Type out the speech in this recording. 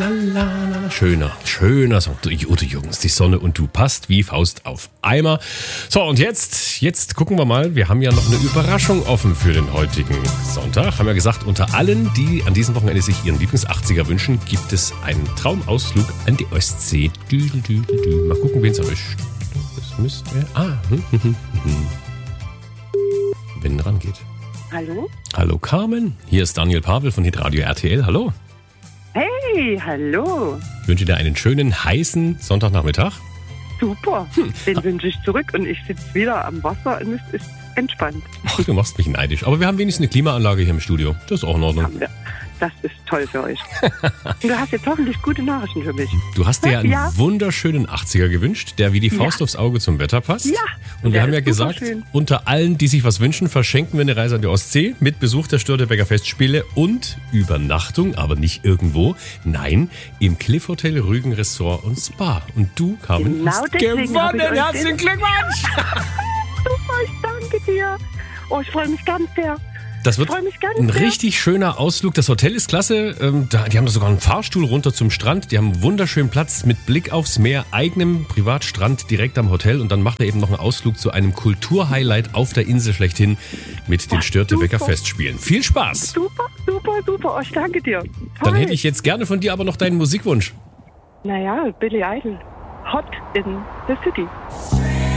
la. Schöner Song. Udo Jürgens, die Sonne und du passt wie Faust auf Eimer. So, und jetzt gucken wir mal. Wir haben ja noch eine Überraschung offen für den heutigen Sonntag. Haben ja gesagt, unter allen, die an diesem Wochenende sich ihren Lieblings-80er wünschen, gibt es einen Traumausflug an die Ostsee. Mal gucken, wen es erwischt. Das müsste... Wenn rangeht. Hallo? Hallo Carmen, hier ist Daniel Pavel von Hitradio RTL. Hallo. Hey, hallo. Ich wünsche dir einen schönen, heißen Sonntagnachmittag. Super, den wünsche ich zurück und ich sitze wieder am Wasser und es ist entspannt. Ach, du machst mich neidisch. Aber wir haben wenigstens eine Klimaanlage hier im Studio. Das ist auch in Ordnung. Haben wir. Das ist toll für euch. Und du hast jetzt hoffentlich gute Nachrichten für mich. Du hast dir einen wunderschönen 80er gewünscht, der wie die Faust aufs Auge zum Wetter passt. Ja. Und wir haben ja gesagt, schön. unter allen, die sich was wünschen, verschenken wir eine Reise an die Ostsee mit Besuch der Störtebeker Festspiele und Übernachtung, aber nicht irgendwo. Nein, im Cliff Hotel Rügen Resort und Spa. Und du, Carmen, hast gewonnen. Herzlichen Glückwunsch! Super, ich danke dir. Oh, ich freue mich ganz sehr. Das wird ein richtig schöner Ausflug. Das Hotel ist klasse. Die haben da sogar einen Fahrstuhl runter zum Strand. Die haben einen wunderschönen Platz mit Blick aufs Meer, eigenem Privatstrand direkt am Hotel. Und dann macht er eben noch einen Ausflug zu einem Kulturhighlight auf der Insel schlechthin mit den Störtebeker Festspielen. Viel Spaß! Super. Oh, ich danke dir. Toll. Dann hätte ich jetzt gerne von dir aber noch deinen Musikwunsch. Naja, Billy Idol. Hot in the City.